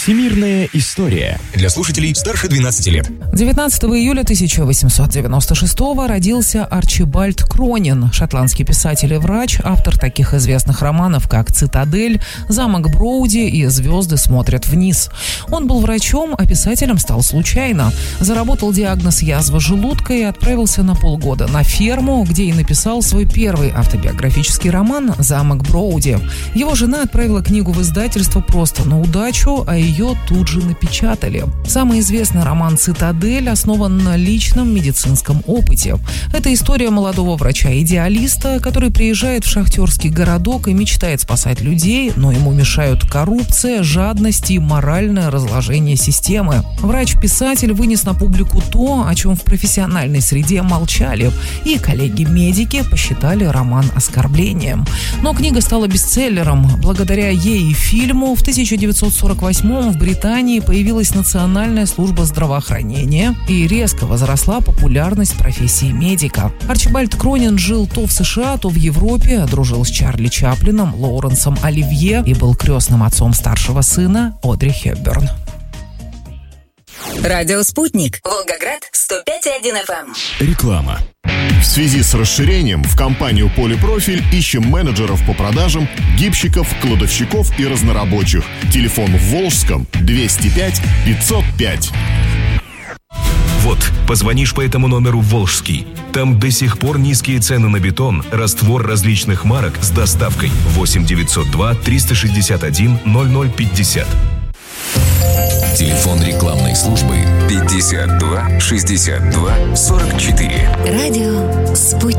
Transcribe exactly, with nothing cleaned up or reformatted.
Всемирная история. Для слушателей старше двенадцати лет. девятнадцатого июля тысяча восемьсот девяносто шестого родился Арчибальд Кронин, шотландский писатель и врач, автор таких известных романов, как «Цитадель», «Замок Броуди» и «Звезды смотрят вниз». Он был врачом, а писателем стал случайно. Заработал диагноз язва желудка и отправился на полгода на ферму, где и написал свой первый автобиографический роман «Замок Броуди». Его жена отправила книгу в издательство просто на удачу, а ее тут же напечатали. Самый известный роман «Цитадель» основан на личном медицинском опыте. Это история молодого врача-идеалиста, который приезжает в шахтерский городок и мечтает спасать людей, но ему мешают коррупция, жадность и моральное разложение системы. Врач-писатель вынес на публику то, о чем в профессиональной среде молчали, и коллеги-медики посчитали роман оскорблением. Но книга стала бестселлером. Благодаря ей и фильму в тысяча девятьсот сорок восьмом в Британии появилась Национальная служба здравоохранения и резко возросла популярность профессии медика. Арчибальд Кронин жил то в США, то в Европе, дружил с Чарли Чаплином, Лоуренсом Оливье и был крестным отцом старшего сына Одри Хепберн. Радио «Спутник». Волгоград, сто пять и один эф эм. Реклама. В связи с расширением в компанию «Полипрофиль» ищем менеджеров по продажам, гибщиков, кладовщиков и разнорабочих. Телефон в Волжском двести пять пятьсот пять. Вот, позвонишь по этому номеру в Волжский. Там до сих пор низкие цены на бетон, раствор различных марок с доставкой. восемь девятьсот два триста шестьдесят один ноль ноль пятьдесят. Телефон рекламной службы пятьдесят два шестьдесят два сорок четыре. Радио «Спутник».